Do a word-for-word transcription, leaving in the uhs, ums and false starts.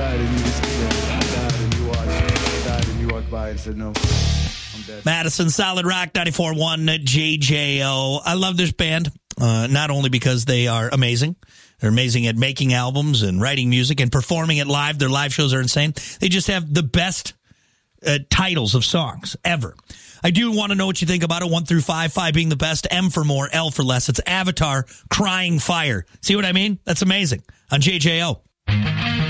died and you just I died and you watched. I died and you walked by and said no. I'm dead. Madison, Solid Rock, ninety-four point one J J O. I love this band, uh, not only because they are amazing. They're amazing at making albums and writing music and performing it live. Their live shows are insane. They just have the best uh, titles of songs ever. I do want to know what you think about it. One through five, five being the best, M for more, L for less. It's Avatar, Crying Fire. See what I mean? That's amazing. On J J O.